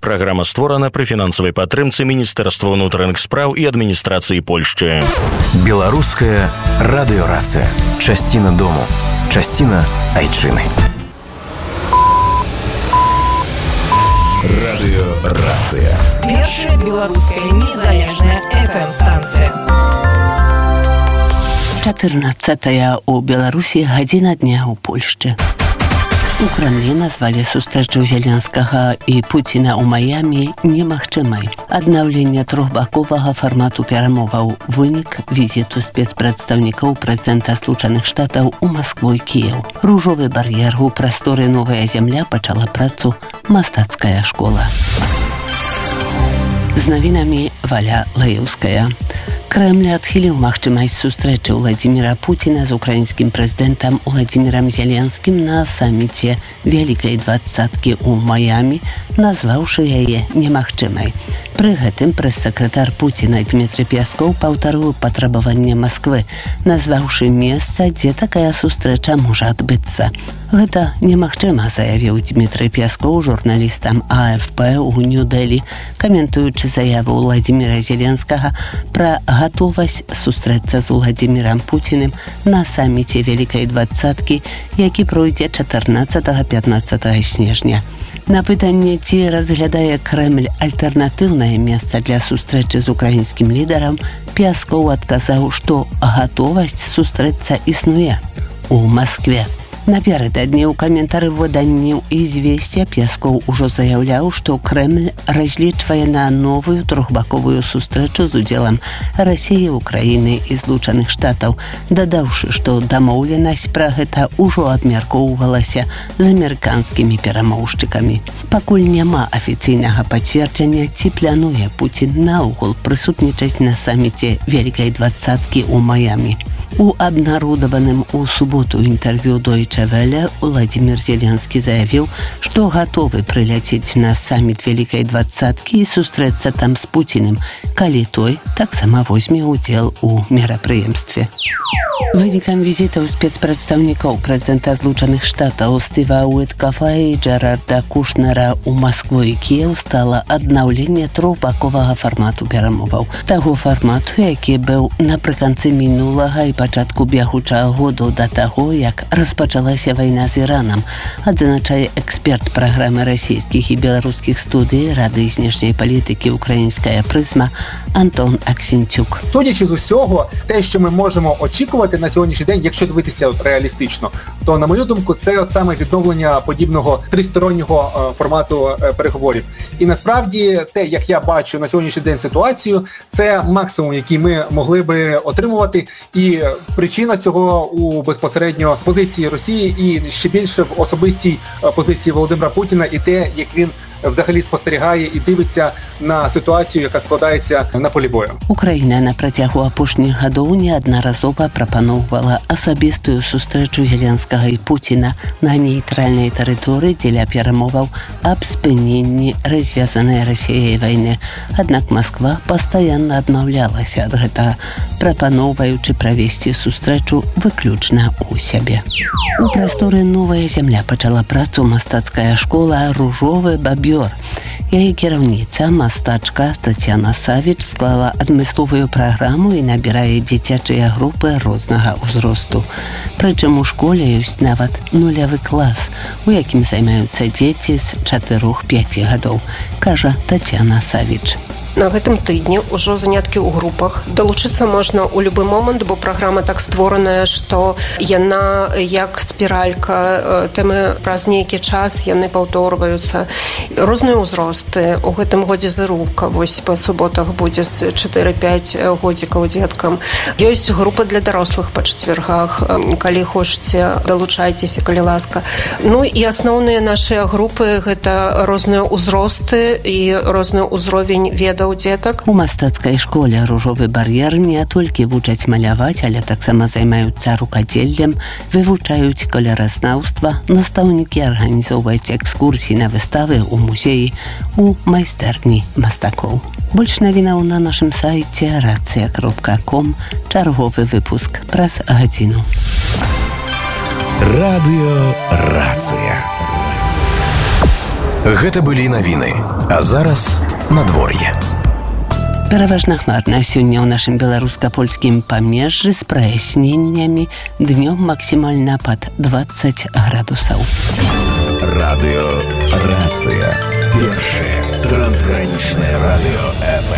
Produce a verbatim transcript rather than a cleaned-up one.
Праграма створана пры фінансавай падтрымцы Міністэрства ўнутраных спраў і адміністрацыі Польшчы. Беларуская радыёрацыя. Часціна дому. Часціна айчыны. Радыёрацыя. Першая беларуская незалежная эф эм-станцыя. чатырнаццатая ў Беларусі гадзіна дня ў Польшчы. У Крамлі назвалі сустрэчу Зеленскага і Пуціна ў Майамі немагчымай. Аднаўленне трохбаковага фармату перамоваў – вынік візіту спецпрадстаўнікоў прэзідэнта Злучаных Штатаў у Маскву і Кіеў. Ружовы бар'ер у прасторы «Новая зямля» пачала працу мастацкая школа. З навінамі Валя Лаеўская. Кремль адхіліў магчымасць сустрэчы Владимира Путіна з украінскім прэзідэнтам Владимиром Зеленскім на саміце Вялікай двадцаткі ў Майамі, назваўшы яе немагчымай. Пры гэтым прэс-сакратар Пуціна Дмітрый Пяскоў паўтарыў патрабаванне Масквы, назваўшы месца, дзе такая сустрэча можа адбыцца. Гэта немагчыма, заявіў Дмітрый Пяскоў журналістам а эф пэ ў Нью-Дэлі, каментуючы заяву Владимира Зеленскага пра гатовасць сустрэцца з Владимиром Путіным на саміце Вялікай двадцаткі, які пройдзе чатырнаццатага-пятнаццатага снежня. На пытанне, ці разглядае Кремль альтэрнатыўнае месца для сустрэчы з украінскім лідарам, Пяскоў адказаў, што гатовасць сустрэцца існуе ў Маскве. Напярэдадні ў каментары выданняў «Ізвесця» Пяскоў ужо заяўляў, што Кремль разлічвае на новую трохбаковую сустрэчу з удзелам Расіі, Украіны і Злучаных Штатаў, дадаўшы, што дамоўленасць пра гэта ўжо абмяркоўвалася з амерыканскімі перамоўшчыкамі. Пакуль няма афіцыйнага пацверджання, ці плануе Пуцін наогул прысутнічаць на саміце Вялікай двадцаткі ў Майамі. У абнародаваным у суботу інтэрв'ю Deutsche Welle Владимир Зеленскі заявіў, што гатовы прыляцець на саміт Вялікай двадцаткі і сустрэцца там з Пуціным, калі той таксама возьме ўдзел у мерапрыемстве. Вынікам візітаў спецпрадстаўнікоў прэзідэнта Злучаных Штатаў Стыва Уіткафа і Джерарда Кушнера ў Маскву і Кіеў стала аднаўленне трохбаковага фармату перамоваў. Таго фармату, які быў напрыканцы мінулага і пачатку бягучага году да таго, як распачалася вайна з Іранам, адзначае эксперт праграмы расійскіх і беларускіх студый Рады знешняй палітыкі «Українська призма» Антон Аксінцюк. Судячи з усього, те, що ми можемо очікувати на сьогоднішній день, якщо дивитися от реалістично, то, на мою думку, це от саме відновлення подібного тристороннього е, формату е, переговорів. І насправді, те, як я бачу на сьогоднішній день ситуацію, це максимум, який ми могли би отримувати, і причина цього у безпосередньо позиції Росії і ще більше в особистій позиції Володимира Путіна і те, як він взагалі спостерігає і дивиться на ситуацію, яка складається на полі бою. Україна на працягу апошніх гадоў неаднаразова прапаноўвала асабістую сустрэчу Зеленскага і Пуціна на нейтральнай тэрыторыі дзеля перамоваў аб спыненні развязанай Расіяй вайны. Аднак Масква пастаянна адмаўлялася ад гэтага, прапаноўваючы правесці сустрэчу выключна ў сябе. У прасторы «Новая зямля» пачала працу мастацкая школа «Ружовы бар'ер». Яе кіраўніца, мастачка Тацяна Савіч, склала адмысловую праграму і набірае дзіцячыя групы рознага ўзросту. Прычым у школе ёсць нават нулявы клас, у якім займаюцца дзеці з чатырох-пяці гадоў, кажа Тацяна Савіч. На гэтым тыдні ўжо заняткі ў групах. Далучыцца можна ў любы момант, бо праграма так створаная, што яна як спіралька, тэмы праз нейкі час яны паўторваюцца. Розныя ўзросты. У гэтым годзе зырука, вось па суботах будзе з чатыры-пяць годзікаў дзеткам. Ёсць група для дарослых па чацвяргах. Калі хочаце, далучайцеся, калі ласка. Ну і асноўныя нашыя групы гэта розныя ўзросты і розны ўзровень ведаў дзетак. У мастацкай школе «Ружовы бар'ер» не толькі вучаць маляваць, але таксама займаюцца рукадзеллем, вывучаюць каляразнаўства, настаўнікі арганізоўваюць экскурсіі на выставы ў музеі, у майстэрні мастакоў. Больш навінаў на нашым сайце рацыя кропка ком. Чарговы выпуск праз гадзіну. Радыё «Рацыя». Гэта былі навіны. А зараз надвор'е. Пераважна хмарна сёння ў нашым беларуска-польскім памежжы з праясненнямі. Днём максімальна пад двадцать градусаў. Радыё Рацыя. Першае трансгранічнае радыё эф